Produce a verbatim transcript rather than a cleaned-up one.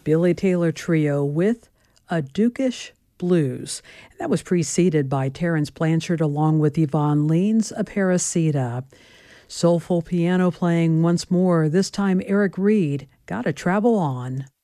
Billy Taylor Trio with A Dukish Blues. That was preceded by Terence Blanchard along with Yvonne Leans, Aparecida. Soulful piano playing once more, this time Eric Reed, Gotta Travel On.